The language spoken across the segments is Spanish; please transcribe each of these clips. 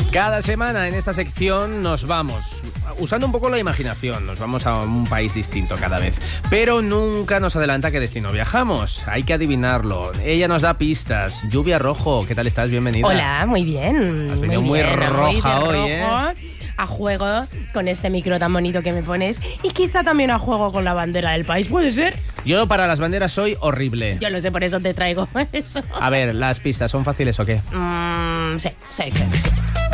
Cada semana en esta sección nos vamos, usando un poco la imaginación, nos vamos a un país distinto cada vez. Pero nunca nos adelanta qué destino viajamos. Hay que adivinarlo. Ella nos da pistas. Lluvia Rojo, ¿qué tal estás? Bienvenida. Hola, muy bien. Has venido muy roja hoy, ¿eh? A juego con este micro tan bonito que me pones y quizá también a juego con la bandera del país, ¿puede ser? Yo para las banderas soy horrible. Yo lo sé, por eso te traigo eso. A ver, ¿las pistas son fáciles o qué? Sí, creo que sí.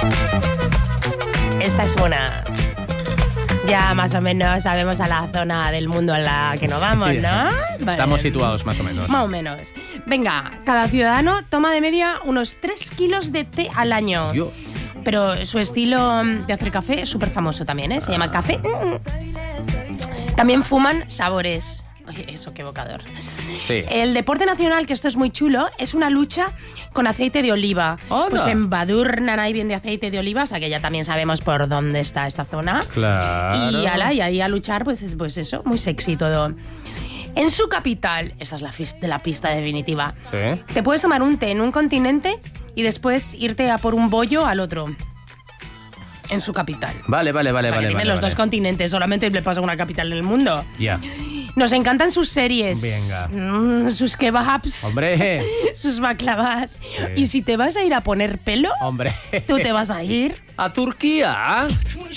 Esta es una... Ya más o menos sabemos a la zona del mundo a la que nos vamos, ¿no? Vale. Estamos situados más o menos. Más o menos. Venga, cada ciudadano toma de media unos 3 kilos de té al año. Dios. Pero su estilo de hacer café es súper famoso también, ¿eh? Se llama café. También fuman sabores. Oye, eso, qué evocador. Sí. El deporte nacional, que esto es muy chulo, es una lucha con aceite de oliva. ¡Anda! Pues embadurnan ahí bien de aceite de oliva, o sea que ya también sabemos por dónde está esta zona. Claro. Y ahí a luchar, pues eso, muy sexy todo. En su capital, esta es la pista definitiva, Sí. te puedes tomar un té en un continente y después irte a por un bollo al otro. En su capital. Vale. O sea, que tiene los dos continentes, solamente le pasa a una capital en el mundo. Ya. Nos encantan sus series. Venga. Sus kebabs. Hombre. Sus baklavas. Sí. Y si te vas a ir a poner pelo, Hombre. tú te vas a ir ¿A Turquía?